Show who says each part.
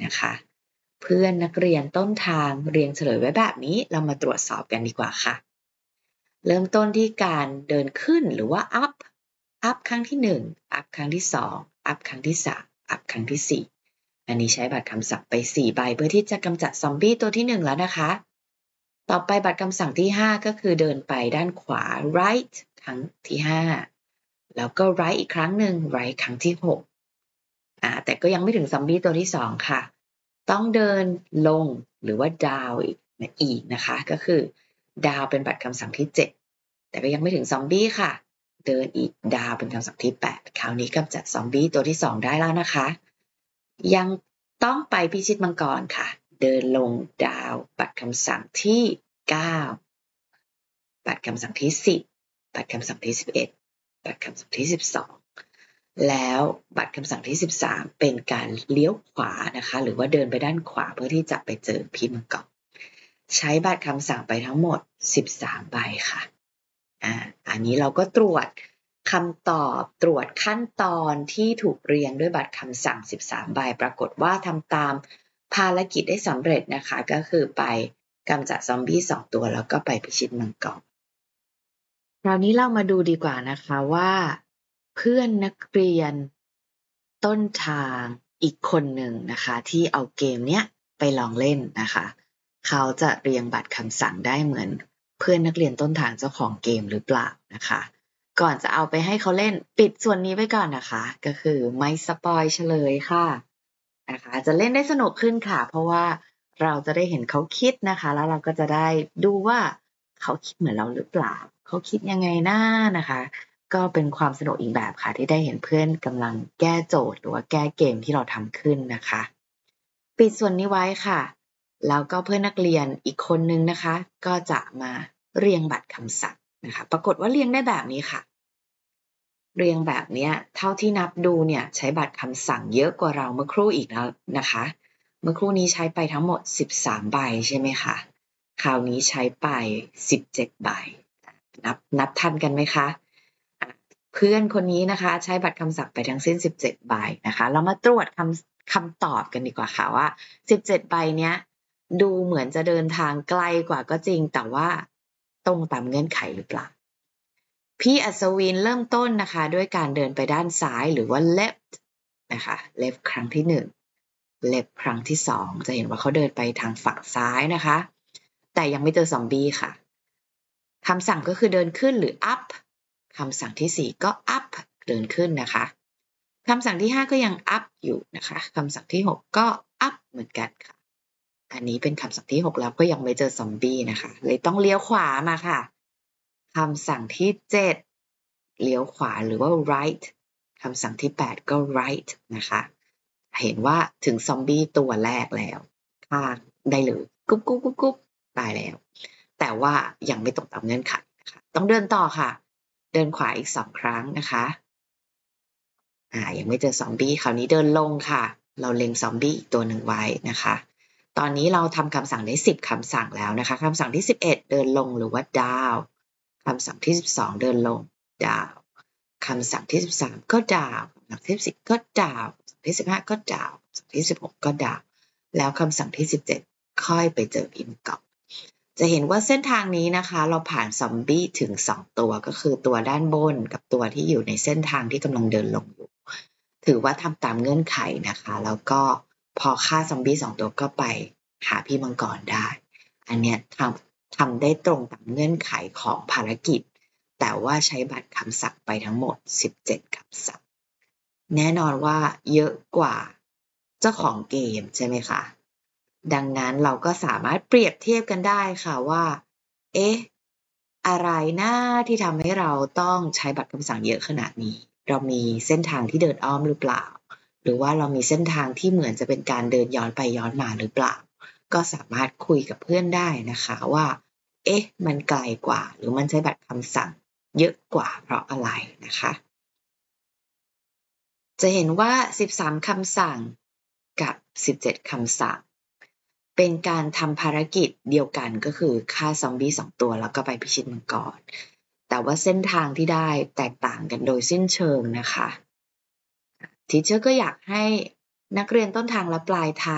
Speaker 1: นะคะ เพื่อนนักเรียนต้นทางเรียงเฉลยไว้แบบนี้เรามาตรวจสอบกันดีกว่าค่ะเริ่มต้นที่การเดินขึ้นหรือว่า up ครั้งที่1 up ครั้งที่2 up ครั้งที่3 up ครั้งที่4อันนี้ใช้บัตรคำศัพท์ไป4ใบเพื่อที่จะกำจัดซอมบี้ตัวที่1แล้วนะคะต่อไปบัตรคำสั่งที่5ก็คือเดินไปด้านขวา right ครั้งที่5แล้วก็ right อีกครั้งหนึ่ง right ครั้งที่6แต่ก็ยังไม่ถึงซอมบี้ตัวที่2ค่ะต้องเดินลงหรือว่า down อีกนะคะก็คือ down เป็นบัตรคำสั่งที่7แต่ก็ยังไม่ถึงซอมบี้ค่ะเดินอีก down เป็นคำสั่งที่8คราวนี้กำจัดซอมบี้ตัวที่2ได้แล้วนะคะยังต้องไปพิชิตมังกรค่ะเดินลง down บัตรคำสั่งที่9บัตรคำสั่งที่10บัตรคำสั่งที่11บัตรคำสั่งที่12แล้วบัตรคำสั่งที่13เป็นการเลี้ยวขวานะคะหรือว่าเดินไปด้านขวาเพื่อที่จะไปเจอพิษมังกรใช้บัตรคำสั่งไปทั้งหมด13ใบค่ะอันนี้เราก็ตรวจคำตอบตรวจขั้นตอนที่ถูกเรียงด้วยบัตรคำสั่ง13ใบปรากฏว่าทำตามภารกิจได้สำเร็จนะคะก็คือไปกำจัดซอมบี้2ตัวแล้วก็ไปพิชิตมังกรคราวนี้เรามาดูดีกว่านะคะว่าเพื่อนนักเรียนต้นทางอีกคนหนึ่งนะคะที่เอาเกมเนี้ยไปลองเล่นนะคะเขาจะเรียงบัตรคำสั่งได้เหมือนเพื่อนนักเรียนต้นทางเจ้าของเกมหรือเปล่านะคะก่อนจะเอาไปให้เขาเล่นปิดส่วนนี้ไว้ก่อนนะคะก็คือไม่สปอยเฉลยค่ะนะคะจะเล่นได้สนุกขึ้นค่ะเพราะว่าเราจะได้เห็นเขาคิดนะคะแล้วเราก็จะได้ดูว่าเขาคิดเหมือนเราหรือเปล่าเขาคิดยังไงหน้านะคะก็เป็นความสนุกอีกแบบค่ะที่ได้เห็นเพื่อนกำลังแก้โจทย์หรือว่าแก้เกมที่เราทำขึ้นนะคะปิดส่วนนี้ไว้ค่ะแล้วก็เพื่อนนักเรียนอีกคนนึงนะคะก็จะมาเรียงบัตรคำสั่งนะคะปรากฏว่าเรียงได้แบบนี้ค่ะเรียงแบบนี้เท่าที่นับดูเนี่ยใช้บัตรคำสั่งเยอะกว่าเราเมื่อครู่อีกแล้วนะคะเมื่อครู่นี้ใช้ไปทั้งหมด13ใบใช่ไหมคะคราวนี้ใช้ไป17ใบนับทันกันไหมคะเพื่อนคนนี้นะคะใช้บัตรคำสั่งไปทั้งสิ้น17ใบนะคะเรามาตรวจคำตอบกันดีกว่าค่ะว่า17ใบเนี้ยดูเหมือนจะเดินทางไกลกว่าก็จริงแต่ว่าตรงตามเงื่อนไขหรือเปล่าพี่อัศวินเริ่มต้นนะคะด้วยการเดินไปด้านซ้ายหรือว่า left นะคะ left ครั้งที่1 left ครั้งที่2จะเห็นว่าเขาเดินไปทางฝั่งซ้ายนะคะแต่ยังไม่เจอซอมบี้ค่ะคำสั่งก็คือเดินขึ้นหรือ up คำสั่งที่4ก็ up เดินขึ้นนะคะคำสั่งที่5ก็ยัง up อยู่นะคะคำสั่งที่6ก็ up เหมือนกันค่ะอันนี้เป็นคำสั่งที่6แล้วก็ยังไม่เจอซอมบี้นะคะเลยต้องเลี้ยวขวามาค่ะคำสั่งที่7เลี้ยวขวาหรือว่า right คำสั่งที่8ก็ right นะคะเห็นว่าถึงซอมบี้ตัวแรกแล้วฆ่าได้เลยกุ๊บกุ๊บกุ๊บกุ๊บตายแล้วแต่ว่ายังไม่ตกตามเงื่อนไขนะคะต้องเดินต่อค่ะเดินขวาอีก2ครั้งนะคะยังไม่เจอซอมบี้คราวนี้เดินลงค่ะเราเล็งซอมบี้อีกตัวหนึ่งไว้นะคะตอนนี้เราทำคำสั่งได้10คำสั่งแล้วนะคะคำสั่งที่11เดินลงหรือว่า down คำสั่งที่12เดินลง down คำสั่งที่13ก็ down คำสั่งที่14ก็ down คำสั่งที่15ก็ down คำสั่งที่16ก็ down แล้วคำสั่งที่17ค่อยไปเจอพิมพ์ก่อนจะเห็นว่าเส้นทางนี้นะคะเราผ่านซอมบี้ถึง2ตัวก็คือตัวด้านบนกับตัวที่อยู่ในเส้นทางที่กำลังเดินลงอยู่ถือว่าทำตามเงื่อนไขนะคะแล้วก็พอฆ่าซอมบี้2ตัวก็ไปหาพี่มังกรได้อันเนี้ยทำได้ตรงตามเงื่อนไขของภารกิจแต่ว่าใช้บัตรคำสั่งไปทั้งหมด17คำสั่งแน่นอนว่าเยอะกว่าเจ้าของเกมใช่ไหมคะดังนั้นเราก็สามารถเปรียบเทียบกันได้ค่ะว่าอะไรนะที่ทำให้เราต้องใช้บัตรคำสั่งเยอะขนาดนี้เรามีเส้นทางที่เดินอ้อมหรือเปล่าหรือว่าเรามีเส้นทางที่เหมือนจะเป็นการเดินย้อนไปย้อนมาหรือเปล่าก็สามารถคุยกับเพื่อนได้นะคะว่ามันไกลกว่าหรือมันใช้บัตรคำสั่งเยอะกว่าเพราะอะไรนะคะจะเห็นว่า13คำสั่งกับ17คำสั่งเป็นการทำภารกิจเดียวกันก็คือฆ่าซอมบี้2ตัวแล้วก็ไปพิชิตมังกรแต่ว่าเส้นทางที่ได้แตกต่างกันโดยสิ้นเชิงนะคะทีเชอร์ก็อยากให้นักเรียนต้นทางและปลายทาง